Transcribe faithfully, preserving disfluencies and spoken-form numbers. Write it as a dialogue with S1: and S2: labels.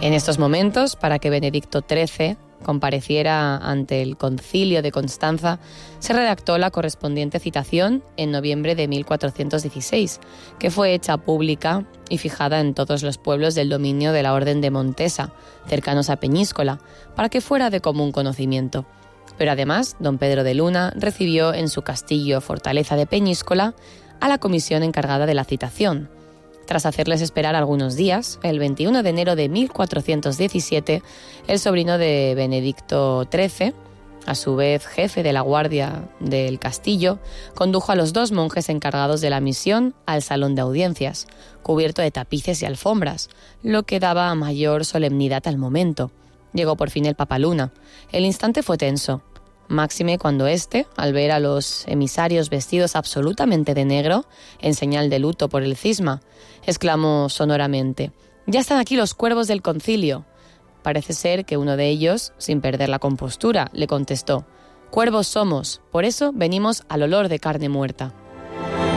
S1: En estos momentos, para que Benedicto trece compareciera ante el Concilio de Constanza, se redactó la correspondiente citación en noviembre de mil cuatrocientos dieciséis, que fue hecha pública y fijada en todos los pueblos del dominio de la Orden de Montesa, cercanos a Peñíscola, para que fuera de común conocimiento. Pero además, don Pedro de Luna recibió en su castillo fortaleza de Peñíscola a la comisión encargada de la citación. Tras hacerles esperar algunos días, el veintiuno de enero de mil cuatrocientos diecisiete, el sobrino de Benedicto trece, a su vez jefe de la guardia del castillo, condujo a los dos monjes encargados de la misión al salón de audiencias, cubierto de tapices y alfombras, lo que daba mayor solemnidad al momento. Llegó por fin el papaluna. El instante fue tenso, máxime cuando éste, al ver a los emisarios vestidos absolutamente de negro, en señal de luto por el cisma, exclamó sonoramente: «¡Ya están aquí los cuervos del concilio!». Parece ser que uno de ellos, sin perder la compostura, le contestó: «Cuervos somos, por eso venimos al olor de carne muerta».